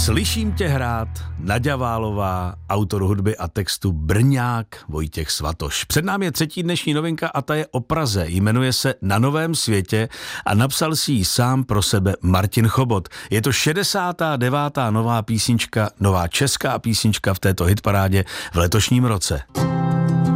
Slyším tě hrát, Naďa Válová, autor hudby a textu Brňák Vojtěch Svatoš. Před námi je třetí dnešní novinka a ta je o Praze. Jmenuje se Na novém světě a napsal si ji sám pro sebe Martin Chobot. Je to 69. nová písnička, nová česká písnička v této hitparádě v letošním roce.